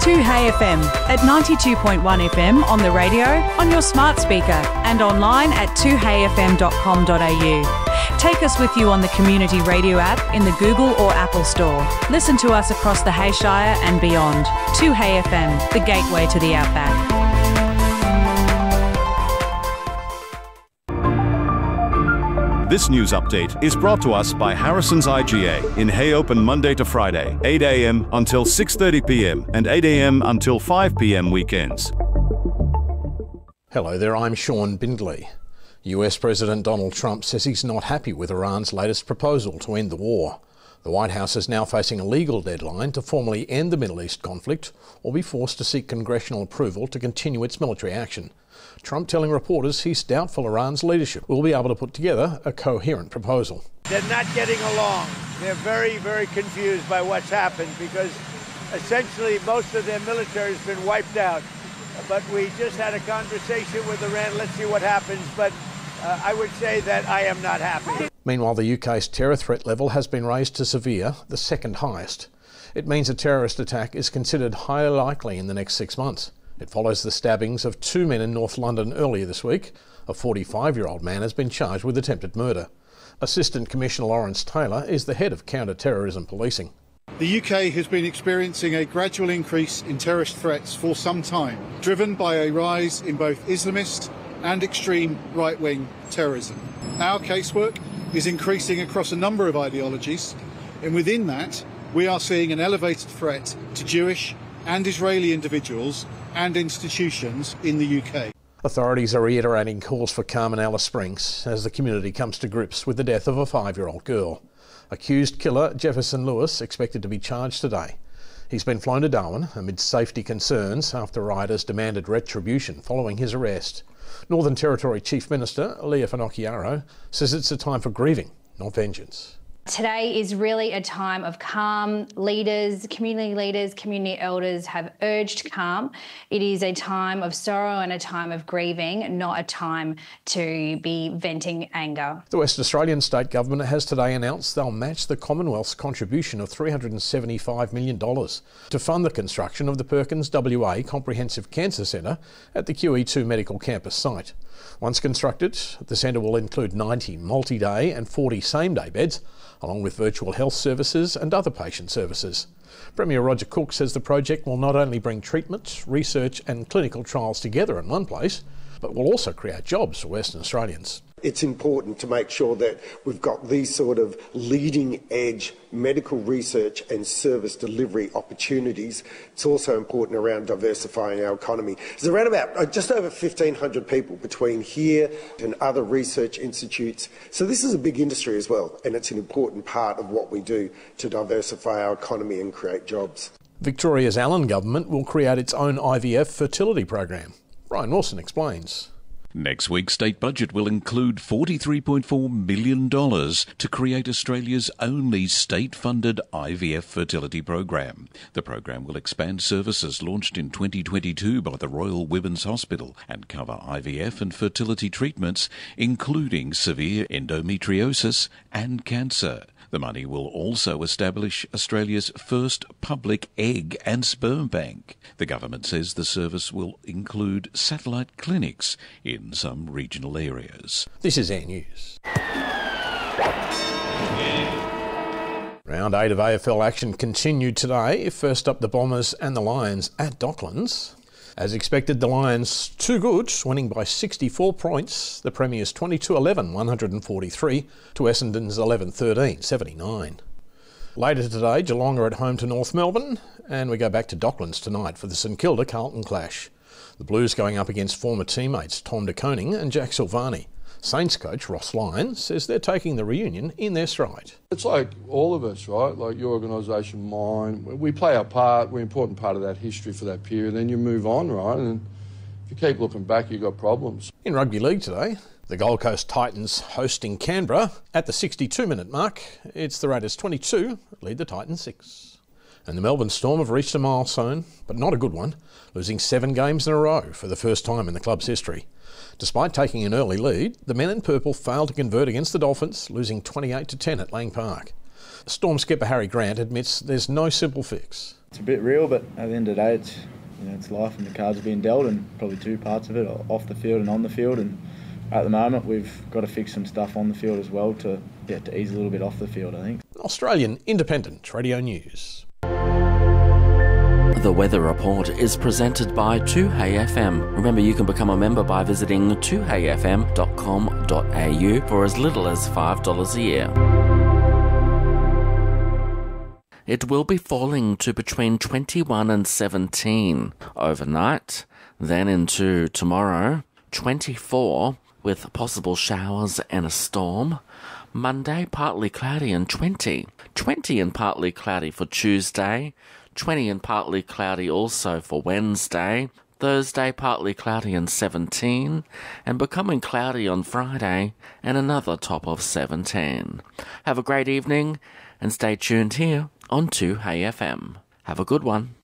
2Hey FM at 92.1 FM on the radio, on your smart speaker and online at 2heyfm.com.au. Take us with you on the Community Radio app in the Google or Apple Store. Listen to us across the Hayshire and beyond. 2Hey FM, the gateway to the outback. This news update is brought to us by Harrison's IGA in Hay open Monday to Friday, 8 a.m. until 6:30 p.m. and 8 a.m. until 5 p.m. weekends. Hello there, I'm Sean Bindley. US President Donald Trump says he's not happy with Iran's latest proposal to end the war. The White House is now facing a legal deadline to formally end the Middle East conflict or be forced to seek congressional approval to continue its military action. Trump telling reporters he's doubtful Iran's leadership will be able to put together a coherent proposal. They're not getting along. They're very, very confused by what's happened because essentially most of their military has been wiped out. But we just had a conversation with Iran. Let's see what happens. But I would say that I am not happy. Meanwhile, the UK's terror threat level has been raised to severe, the second highest. It means a terrorist attack is considered highly likely in the next 6 months. It follows the stabbings of 2 men in North London earlier this week. A 45-year-old man has been charged with attempted murder. Assistant Commissioner Lawrence Taylor is the head of counter-terrorism policing. The UK has been experiencing a gradual increase in terrorist threats for some time, driven by a rise in both Islamist and extreme right-wing terrorism. Our casework is increasing across a number of ideologies, and within that, we are seeing an elevated threat to Jewish and Israeli individuals and institutions in the UK. Authorities are reiterating calls for calm in Alice Springs as the community comes to grips with the death of a 5-year-old girl. Accused killer Jefferson Lewis expected to be charged today. He's been flown to Darwin amid safety concerns after rioters demanded retribution following his arrest. Northern Territory Chief Minister Leah Finocchiaro says it's a time for grieving, not vengeance. Today is really a time of calm. Leaders, community elders have urged calm. It is a time of sorrow and a time of grieving, not a time to be venting anger. The Western Australian State Government has today announced they'll match the Commonwealth's contribution of $375 million to fund the construction of the Perkins WA Comprehensive Cancer Centre at the QE2 Medical Campus site. Once constructed, the centre will include 90 multi-day and 40 same-day beds, along with virtual health services and other patient services. Premier Roger Cook says the project will not only bring treatment, research and clinical trials together in one place, but will also create jobs for Western Australians. It's important to make sure that we've got these sort of leading edge medical research and service delivery opportunities. It's also important around diversifying our economy. There's around about just over 1,500 people between here and other research institutes. So this is a big industry as well, and it's an important part of what we do to diversify our economy and create jobs. Victoria's Allan government will create its own IVF fertility program. Brian Wilson explains. Next week's state budget will include $43.4 million to create Australia's only state-funded IVF fertility program. The program will expand services launched in 2022 by the Royal Women's Hospital and cover IVF and fertility treatments, including severe endometriosis and cancer. The money will also establish Australia's first public egg and sperm bank. The government says the service will include satellite clinics in some regional areas. This is Air News. Round 8 of AFL action continued today. First up, the Bombers and the Lions at Docklands. As expected, the Lions too good, winning by 64 points. The Premiers 22-11, 143 to Essendon's 11-13, 79. Later today, Geelong are at home to North Melbourne, and we go back to Docklands tonight for the St Kilda Carlton clash. The Blues going up against former teammates Tom De Koning and Jack Silvani. Saints coach Ross Lyon says they're taking the reunion in their stride. It's like all of us, right? Like your organisation, mine. We play our part. We're an important part of that history for that period. Then you move on, right? And if you keep looking back, you've got problems. In rugby league today, the Gold Coast Titans hosting Canberra. At the 62-minute mark, it's the Raiders 22 lead the Titans 6. And the Melbourne Storm have reached a milestone, but not a good one, losing 7 games in a row for the first time in the club's history. Despite taking an early lead, the men in purple failed to convert against the Dolphins, losing 28-10 at Lang Park. Storm skipper Harry Grant admits there's no simple fix. It's a bit real, but at the end of the day, it's life and the cards are being dealt, and probably two parts of it, off the field and on the field. And at the moment, we've got to fix some stuff on the field as well to ease a little bit off the field, I think. Australian Independent Radio News. The weather report is presented by 2HeyFM. Remember, you can become a member by visiting 2heyfm.com.au for as little as $5 a year. It will be falling to between 21 and 17 overnight. Then into tomorrow, 24 with possible showers and a storm. Monday, partly cloudy and 20. 20 and partly cloudy for Tuesday. 20 and partly cloudy also for Wednesday. Thursday, partly cloudy and 17. And becoming cloudy on Friday and another top of 17. Have a great evening and stay tuned here on 2HeyFM. Have a good one.